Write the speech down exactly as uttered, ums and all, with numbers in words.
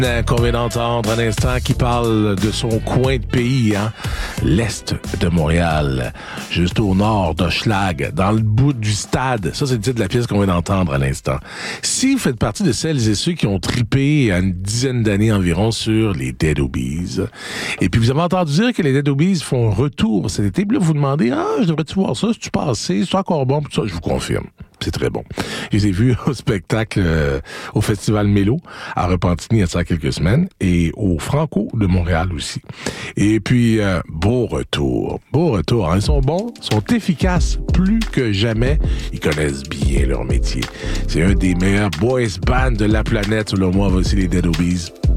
Qu'on vient d'entendre à l'instant qui parle de son coin de pays, hein, l'est de Montréal, juste au nord d'Hochelag, dans le bout du stade. Ça, c'est le titre de la pièce qu'on vient d'entendre à l'instant. Si vous faites partie de celles et ceux qui ont trippé à une dizaine d'années environ sur les Dead Obies, et puis vous avez entendu dire que les Dead Obies font un retour cet été, puis là, vous vous demandez, ah, je devrais-tu voir ça? C'est-tu passé? C'est encore bon? Puis ça, je vous confirme. C'est très bon. Je les ai vus au spectacle euh, au Festival Mélo à Repentigny il y a ça quelques semaines et au Franco de Montréal aussi. Et puis, euh, beau retour. Beau retour. Hein? Ils sont bons, sont efficaces plus que jamais. Ils connaissent bien leur métier. C'est un des meilleurs boys bands de la planète, selon moi, voici les Dead Obies.